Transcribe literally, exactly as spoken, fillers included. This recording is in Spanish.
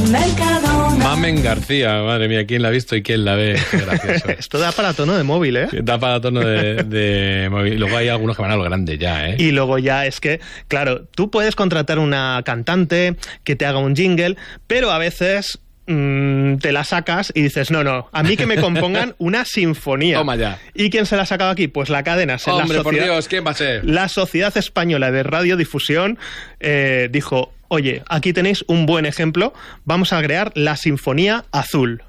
Mercadona. Mamen García, madre mía, ¿quién la ha visto y quién la ve? Qué gracioso. Esto da para tono de móvil, ¿eh? Da para tono de, de móvil. Luego hay algunos que van a lo grande ya, ¿eh? Y luego ya es que, claro, tú puedes contratar una cantante que te haga un jingle, pero a veces mmm, te la sacas y dices, no, no, a mí que me compongan una sinfonía. Toma ya. ¿Y quién se la ha sacado aquí? Pues la cadena. Hombre, la por sociedad, Dios, ¿quién va a ser? La Sociedad Española de Radiodifusión eh, dijo, oye, aquí tenéis un buen ejemplo, vamos a crear la Sinfonía Azul.